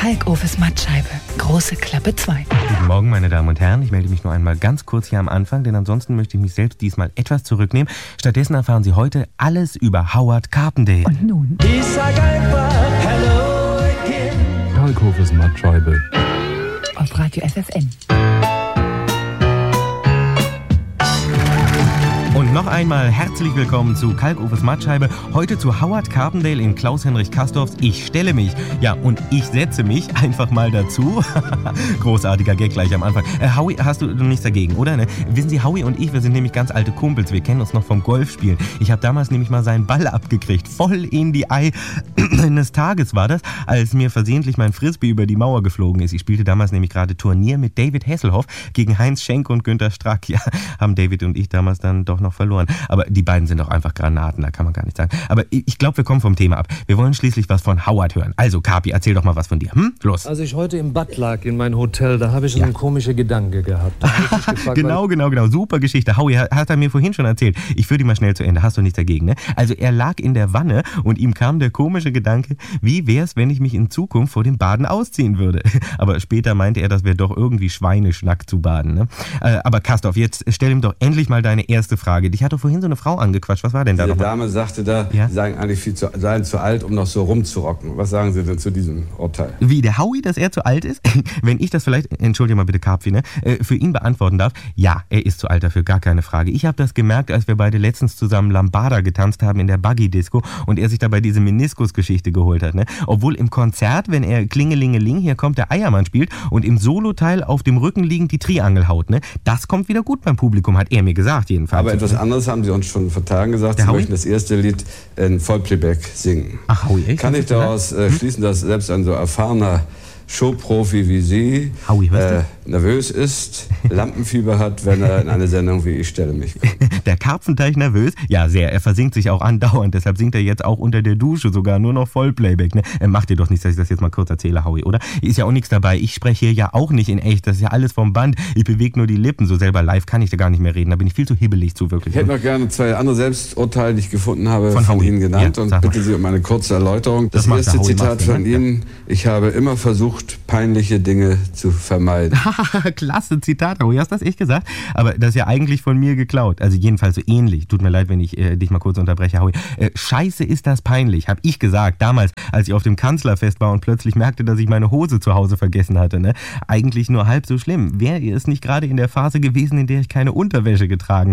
Kalkofes Mattscheibe, große Klappe 2. Guten Morgen, meine Damen und Herren. Ich melde mich nur einmal ganz kurz hier am Anfang, denn ansonsten möchte ich mich selbst diesmal etwas zurücknehmen. Stattdessen erfahren Sie heute alles über Howard Carpendale. Und nun Ich sag einfach Hello again. Kalkofes Mattscheibe. auf Radio FFN. Und noch einmal herzlich willkommen zu Kalkofes Mattscheibe. Heute zu Howard Carpendale in Klaus-Hinrich Kastorfs Ich stelle mich. Ja, und ich setze mich einfach mal dazu. Großartiger Gag gleich am Anfang. Howie, hast du nichts dagegen, oder? Ne? Wissen Sie, Howie und ich, wir sind nämlich ganz alte Kumpels. Wir kennen uns noch vom Golfspielen. Ich habe damals nämlich mal seinen Ball abgekriegt. Voll in die Ei eines Tages war das, als mir versehentlich mein Frisbee über die Mauer geflogen ist. Ich spielte damals nämlich gerade Turnier mit David Hasselhoff gegen Heinz Schenk und Günter Strack. Ja, haben David und ich damals dann doch noch verloren. Aber die beiden sind doch einfach Granaten, da kann man gar nicht sagen. Aber ich glaube, wir kommen vom Thema ab. Wir wollen schließlich was von Howard hören. Also, Kapi, erzähl doch mal was von dir. Los. Als ich heute im Bad lag in mein Hotel, da habe ich einen komischen Gedanke gehabt. Da hab ich mich gefragt, Genau. Super Geschichte. Howie hat er mir vorhin schon erzählt. Ich führe die mal schnell zu Ende. Hast du nichts dagegen, ne? Also, er lag in der Wanne und ihm kam der komische Gedanke, wie wär's, wenn ich mich in Zukunft vor dem Baden ausziehen würde? Aber später meinte er, das wäre doch irgendwie Schweineschnack zu baden, ne? Aber Kastorf, jetzt stell ihm doch endlich mal deine erste Frage. Dich hat doch vorhin so eine Frau angequatscht. Was war denn da Die noch? Dame sagte da, Ja? Sie seien eigentlich seien zu alt, um noch so rumzurocken. Was sagen Sie denn zu diesem Urteil? Wie, der Howie, dass er zu alt ist? Wenn ich das vielleicht, entschuldige mal bitte Karpfi, ne, für ihn beantworten darf, ja, er ist zu alt dafür, gar keine Frage. Ich habe das gemerkt, als wir beide letztens zusammen Lambada getanzt haben in der Buggy-Disco und er sich dabei diese Meniskus-Geschichte geholt hat. Ne? Obwohl im Konzert, wenn er Klingelingeling, hier kommt der Eiermann spielt und im Soloteil auf dem Rücken liegend die Triangel haut. Ne? Das kommt wieder gut beim Publikum, hat er mir gesagt jedenfalls. Aber etwas anderes haben Sie uns schon vor Tagen gesagt. Der Sie Howie? möchten das erste Lied in Vollplayback singen. Ach, Howie, echt? Kann ich daraus schließen, dass selbst ein so erfahrener Showprofi wie Sie Howie, hörst du? nervös ist, Lampenfieber hat, wenn er in eine Sendung wie Ich stelle mich kommt? Der Karpfenteich nervös? Ja, sehr. Er versinkt sich auch andauernd. Deshalb singt er jetzt auch unter der Dusche sogar nur noch Vollplayback. Ne? Macht dir doch nichts, dass ich das jetzt mal kurz erzähle, Howie, oder? Ist ja auch nichts dabei. Ich spreche hier ja auch nicht in echt. Das ist ja alles vom Band. Ich bewege nur die Lippen. So selber live kann ich da gar nicht mehr reden. Da bin ich viel zu hibbelig zu, wirklich. Ich hätte noch gerne zwei andere Selbsturteile, die ich gefunden habe, Von von Howie. Ihnen genannt Ja, und sag mal. bitte Sie um eine kurze Erläuterung. Das Das macht erste der Howie, Zitat macht der, von ne? Ihnen: Ich habe immer versucht, peinliche Dinge zu vermeiden. Klasse Zitat, Howie. Hast du das echt gesagt? Aber das ist ja eigentlich von mir geklaut. Also jedenfalls so ähnlich. Tut mir leid, wenn ich dich mal kurz unterbreche, Howie. Scheiße, ist das peinlich, habe ich gesagt. Damals, als ich auf dem Kanzlerfest war und plötzlich merkte, dass ich meine Hose zu Hause vergessen hatte. Ne? Eigentlich nur halb so schlimm. Wäre es nicht gerade in der Phase gewesen, in der ich keine Unterwäsche getragen